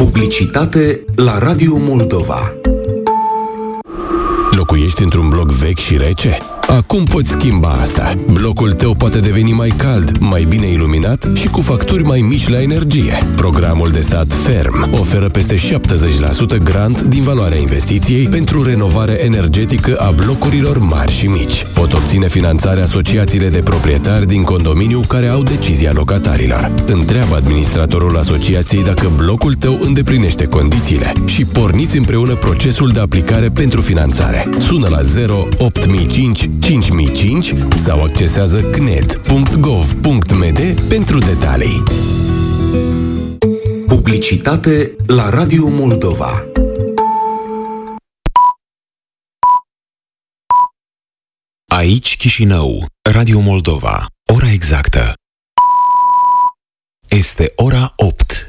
Publicitate la Radio Moldova. Locuiești într-un bloc vechi și rece? Acum poți schimba asta. Blocul tău poate deveni mai cald, mai bine iluminat și cu facturi mai mici la energie. Programul de stat Ferm oferă peste 70% grant din valoarea investiției pentru renovare energetică a blocurilor mari și mici. Pot obține finanțare asociațiile de proprietari din condominiu care au decizia locatarilor. Întreabă administratorul asociației dacă blocul tău îndeplinește condițiile și porniți împreună procesul de aplicare pentru finanțare. Sună la 08005 5005 sau accesează cned.gov.md pentru detalii. Publicitate la Radio Moldova. Aici Chișinău, Radio Moldova. Ora exactă este ora 8.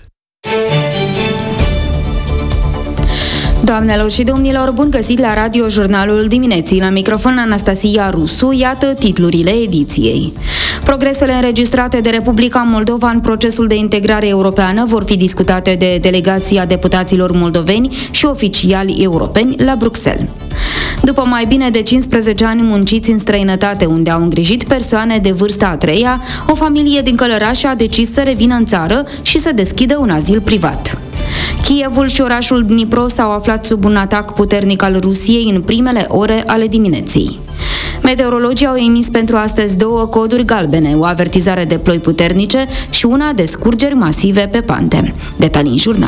Doamnelor și domnilor, bun găsit la Radio Jurnalul Dimineții. La microfon Anastasia Rusu, iată titlurile ediției. Progresele înregistrate de Republica Moldova în procesul de integrare europeană vor fi discutate de delegația deputaților moldoveni și oficiali europeni la Bruxelles. După mai bine de 15 ani munciți în străinătate, unde au îngrijit persoane de vârsta a treia, o familie din Călăraș a decis să revină în țară și să deschidă un azil privat. Kievul și orașul Dnipro s-au aflat sub un atac puternic al Rusiei în primele ore ale dimineții. Meteorologii au emis pentru astăzi 2 coduri galbene, o avertizare de ploi puternice și una de scurgeri masive pe pante. Detalii în jurnal.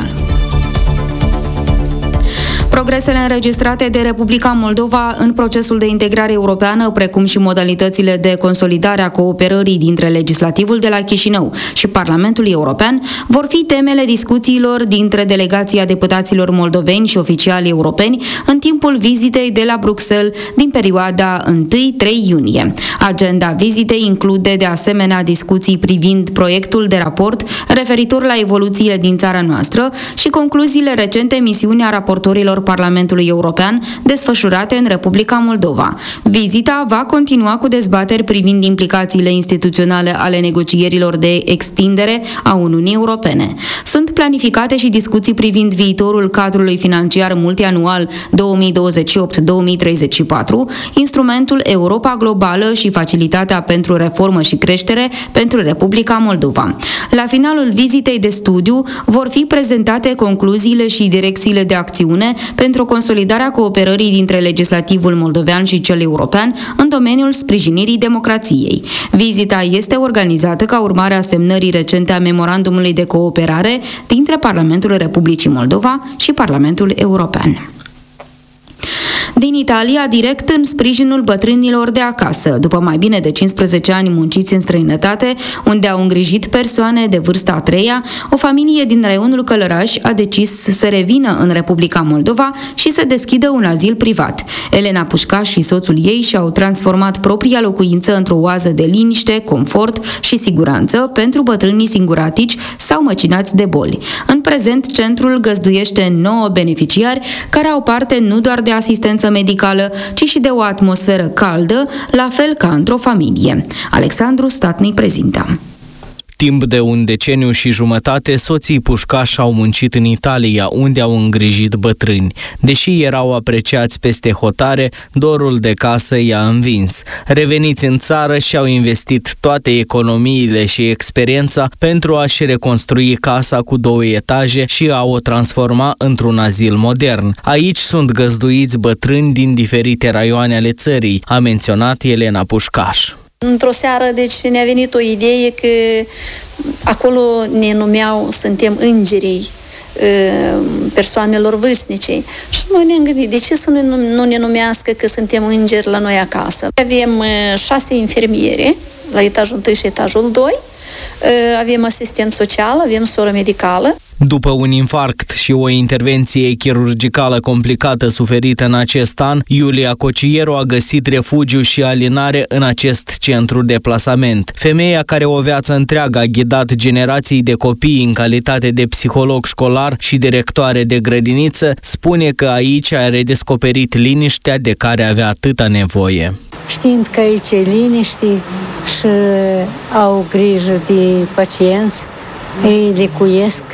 Progresele înregistrate de Republica Moldova în procesul de integrare europeană, precum și modalitățile de consolidare a cooperării dintre legislativul de la Chișinău și Parlamentul European, vor fi temele discuțiilor dintre delegația deputaților moldoveni și oficiali europeni în timpul vizitei de la Bruxelles din perioada 1-3 iunie. Agenda vizitei include de asemenea discuții privind proiectul de raport referitor la evoluțiile din țara noastră și concluziile recente misiunii a raportorilor Parlamentului European desfășurate în Republica Moldova. Vizita va continua cu dezbateri privind implicațiile instituționale ale negocierilor de extindere a Uniunii Europene. Sunt planificate și discuții privind viitorul cadrului financiar multianual 2028-2034, instrumentul Europa Globală și Facilitatea pentru Reformă și Creștere pentru Republica Moldova. La finalul vizitei de studiu vor fi prezentate concluziile și direcțiile de acțiune pentru consolidarea cooperării dintre legislativul moldovean și cel european în domeniul sprijinirii democrației. Vizita este organizată ca urmare a semnării recente a memorandumului de cooperare dintre Parlamentul Republicii Moldova și Parlamentul European. Din Italia, direct în sprijinul bătrânilor de acasă. După mai bine de 15 ani munciți în străinătate, unde au îngrijit persoane de vârsta a treia, o familie din raionul Călăraș a decis să revină în Republica Moldova și să deschidă un azil privat. Elena Pușcaș și soțul ei și-au transformat propria locuință într-o oază de liniște, confort și siguranță pentru bătrânii singuratici sau măcinați de boli. În prezent, centrul găzduiește 9 beneficiari care au parte nu doar de asistență medicală, ci și de o atmosferă caldă, la fel ca într-o familie. Alexandru Statnic prezintă. Timp de 1 deceniu și jumătate, soții Pușcaș au muncit în Italia, unde au îngrijit bătrâni. Deși erau apreciați peste hotare, dorul de casă i-a învins. Reveniți în țară și-au investit toate economiile și experiența pentru a-și reconstrui casa cu 2 etaje și a o transforma într-un azil modern. Aici sunt găzduiți bătrâni din diferite raioane ale țării, a menționat Elena Pușcaș. Într-o seară, deci, ne-a venit o idee că acolo ne numeau, suntem îngerii persoanelor vârstnice. Și noi ne-am gândit, de ce să nu ne numească că suntem îngeri la noi acasă? Avem 6 infermiere la etajul 1 și etajul 2, avem asistent social, avem soră medicală. După un infarct și o intervenție chirurgicală complicată suferită în acest an, Iulia Cocieru a găsit refugiu și alinare în acest centru de plasament. Femeia care o viață întreagă a ghidat generații de copii în calitate de psiholog școlar și directoare de grădiniță, spune că aici a redescoperit liniștea de care avea atâta nevoie. Știind că aici e liniște și au grijă de pacienți, ei lecuiesc,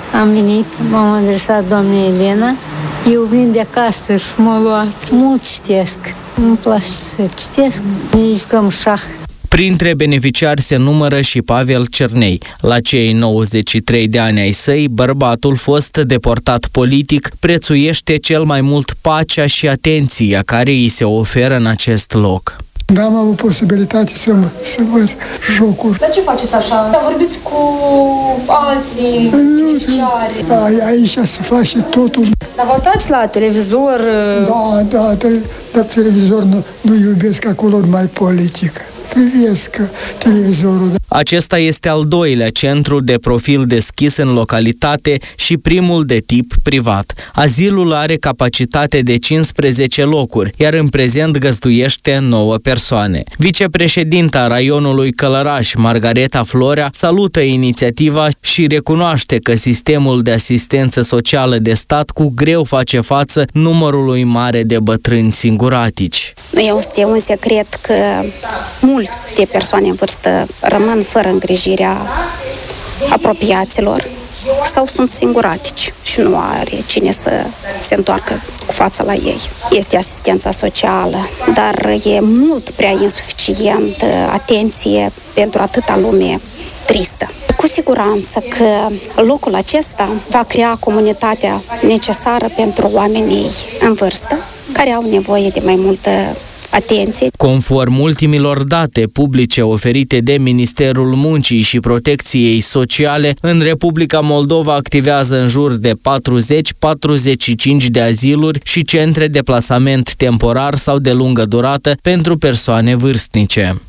Am venit, m-am adresat doamnei Elena. Eu vin de acasă și m-a luat. Mult citesc. Îmi place să citesc. Ne jucăm șah. Printre beneficiari se numără și Pavel Cernei. La cei 93 de ani ai săi, bărbatul fost deportat politic prețuiește cel mai mult pacea și atenția care îi se oferă în acest loc. Da, am avut posibilitate să văd jocuri. Dar ce faceți așa? Dar vorbiți cu alții beneficiari? Aici se face totul. Dar vă uitați la televizor? Da, la televizor nu iubesc acolo mai politică. Privesc televizorul. Acesta este al doilea centru de profil deschis în localitate și primul de tip privat. Azilul are capacitate de 15 locuri, iar în prezent găzduiește 9 persoane. Vicepreședinta raionului Călăraș, Margareta Florea, salută inițiativa și recunoaște că sistemul de asistență socială de stat cu greu face față numărului mare de bătrâni singuratici. Nu este un secret că multe persoane în vârstă rămân fără îngrijirea apropiaților sau sunt singuratici și nu are cine să se întoarcă cu fața la ei. Este asistența socială, dar e mult prea insuficient atenție pentru atâta lume tristă. Cu siguranță că locul acesta va crea comunitatea necesară pentru oamenii în vârstă care au nevoie de mai multă atenție. Conform ultimilor date publice oferite de Ministerul Muncii și Protecției Sociale, în Republica Moldova activează în jur de 40-45 de aziluri și centre de plasament temporar sau de lungă durată pentru persoane vârstnice.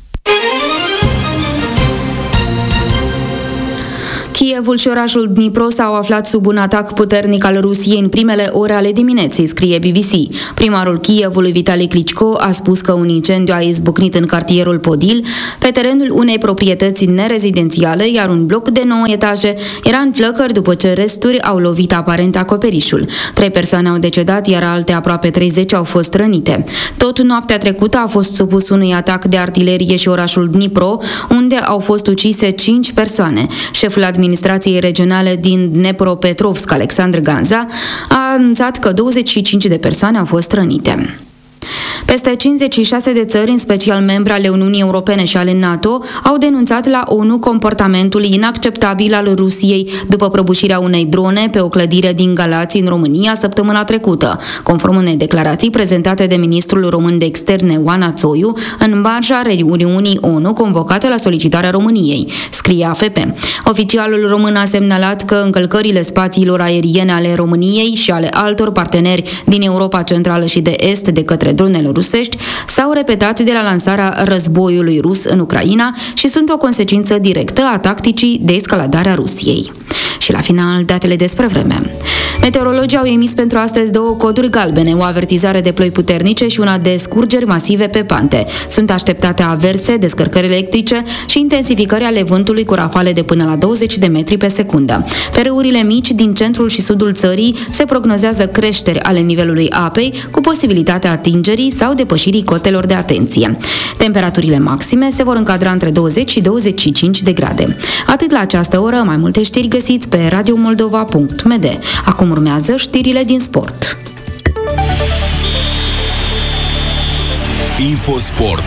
Kievul și orașul Dnipro s-au aflat sub un atac puternic al Rusiei în primele ore ale dimineții, scrie BBC. Primarul Kievului, Vitali Klitschko, a spus că un incendiu a izbucnit în cartierul Podil, pe terenul unei proprietăți nerezidențiale, iar un bloc de 9 etaje era în flăcări după ce resturi au lovit aparent acoperișul. 3 persoane au decedat, iar alte aproape 30 au fost rănite. Tot noaptea trecută a fost supus unui atac de artilerie și orașul Dnipro, unde au fost ucise 5 persoane. Șeful administrației regionale din Dnepropetrovsk, Alexandru Ganza, a anunțat că 25 de persoane au fost rănite. Peste 56 de țări, în special membre ale Uniunii Europene și ale NATO, au denunțat la ONU comportamentul inacceptabil al Rusiei după prăbușirea unei drone pe o clădire din Galați, în România, săptămâna trecută, conform unei declarații prezentate de ministrul român de externe, Oana Țoiu, în marja reuniunii ONU convocată la solicitarea României, scrie AFP. Oficialul român a semnalat că încălcările spațiilor aeriene ale României și ale altor parteneri din Europa Centrală și de Est de către dronele rusești s-au repetat de la lansarea războiului rus în Ucraina și sunt o consecință directă a tacticii de escaladare a Rusiei. Și la final, datele despre vreme. Meteorologii au emis pentru astăzi 2 coduri galbene, o avertizare de ploi puternice și una de scurgeri masive pe pante. Sunt așteptate averse, descărcări electrice și intensificări ale vântului cu rafale de până la 20 de metri pe secundă. Pe râurile mici din centrul și sudul țării se prognozează creșteri ale nivelului apei, cu posibilitatea atingerii sau depășirii cotelor de atenție. Temperaturile maxime se vor încadra între 20 și 25 de grade. Atât la această oră, mai multe știri găsiți pe radiomoldova.md. Acum urmează știrile din sport. Infosport.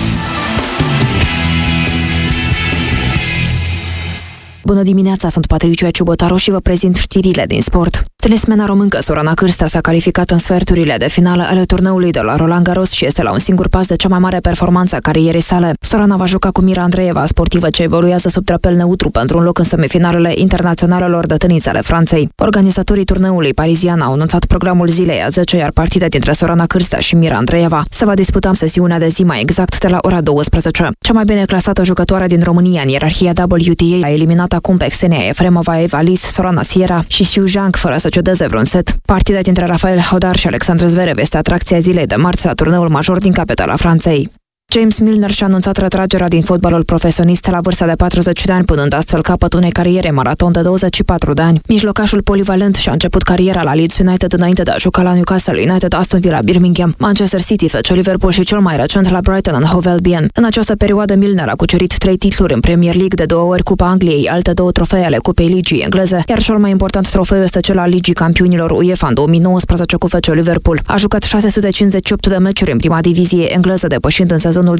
Bună dimineața, sunt Patricia Ciubotaru și vă prezint știrile din sport. Tenismena româncă Sorana Cârstea s-a calificat în sferturile de finală ale turneului de la Roland Garros și este la un singur pas de cea mai mare performanță a carierei sale. Sorana va juca cu Mira Andreeva, sportivă ce evoluează sub drapel neutru pentru un loc în semifinalele internaționalelor de tenis ale Franței. Organizatorii turneului parizian au anunțat programul zilei a 10, iar partida dintre Sorana Cârstea și Mira Andreeva se va disputa în sesiunea de zi, mai exact de la ora 12. Cea mai bine clasată jucătoare din România în ierarhia WTA a eliminat acum pe Xenia Efremova, Eva Lis, Sorana Sierra și Xiu Zhang fără să cedeze vreun set. Partida dintre Rafael Hodar și Alexandru Zverev este atracția zilei de marți la turneul major din capitala Franței. James Milner și-a anunțat retragerea din fotbalul profesionist la vârsta de 40 de ani, punând astfel capăt unei cariere maraton de 24 de ani. Mijlocașul polivalent și-a început cariera la Leeds United înainte de a juca la Newcastle United, Aston Villa, Birmingham, Manchester City, FC Liverpool și cel mai recent la Brighton and Hove Albion. În această perioadă, Milner a cucerit 3 titluri în Premier League, de 2 ori Cupa Angliei, alte 2 trofee ale Cupei Ligii engleze, iar cel mai important trofeu este cel al Ligii Campionilor UEFA în 2019 cu FC Liverpool. A jucat 658 de meciuri în prima divizie engleză, depășind în sezonul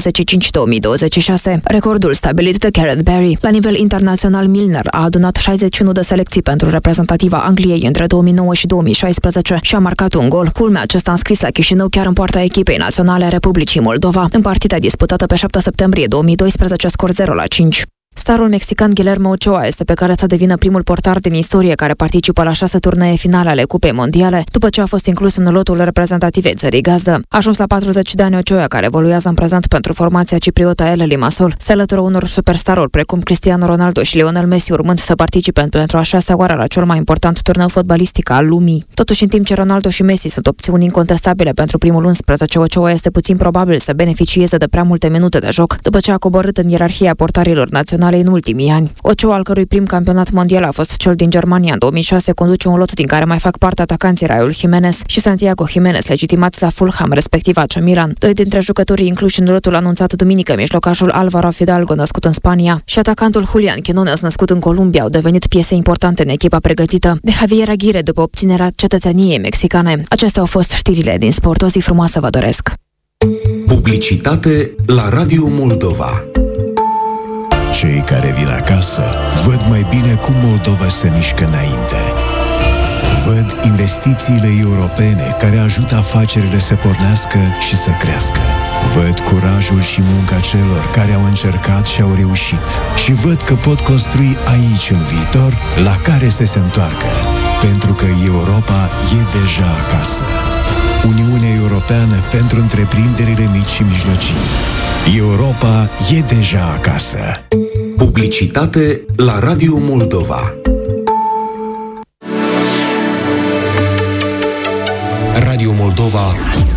2025-2026 recordul stabilit de Gareth Barry. La nivel internațional, Milner a adunat 61 de selecții pentru reprezentativa Angliei între 2009 și 2016 și a marcat un gol. Culmea, acesta a înscris la Chișinău chiar în poarta echipei naționale a Republicii Moldova, în partida disputată pe 7 septembrie 2012, scor 0-5. Starul mexican Guillermo Ochoa este pe care să devină primul portar din istorie care participă la 6 turnee finale ale Cupei Mondiale, după ce a fost inclus în lotul reprezentativei țării gazdă. Ajuns la 40 de ani, Ochoa, care evoluează în prezent pentru formația cipriotă El Limassol, se alătură unor superstaruri precum Cristiano Ronaldo și Lionel Messi, urmând să participe pentru a 6-a oară la cel mai important turneu fotbalistic al lumii. Totuși, în timp ce Ronaldo și Messi sunt opțiuni incontestabile pentru primul 11, Ochoa este puțin probabil să beneficieze de prea multe minute de joc, după ce a coborât în ierarhia portarilor naționale în ultimii ani. Ochoa, al cărui prim campionat mondial a fost cel din Germania în 2006, conduce un lot din care mai fac parte atacanții Raúl Jiménez și Santiago Jiménez, legitimați la Fulham, respectiv AC Milan. 2 dintre jucătorii incluși în lotul anunțat duminică, mijlocașul Álvaro Fidalgo, născut în Spania, și atacantul Julián Quinones, născut în Columbia, au devenit piese importante în echipa pregătită de Javier Aguirre după obținerea cetățeniei mexicane. Acestea au fost știrile din sport. O zi frumoasă vă doresc! Publicitate la Radio Moldova. Cei care vin acasă văd mai bine cum Moldova se mișcă înainte. Văd investițiile europene care ajută afacerile să pornească și să crească. Văd curajul și munca celor care au încercat și au reușit. Și văd că pot construi aici un viitor la care să se întoarcă. Pentru că Europa e deja acasă. Uniunea Europeană pentru întreprinderile mici și mijlocii. Europa e deja acasă. Publicitate la Radio Moldova. Radio Moldova